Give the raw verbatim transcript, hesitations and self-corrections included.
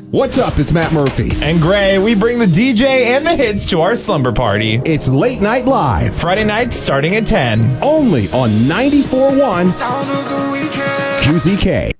What's up? It's Matt Murphy. And Gray, we bring the D J and the hits to our slumber party. It's Late Night Live. Friday nights starting at ten. Only on ninety-four point one Q Z K.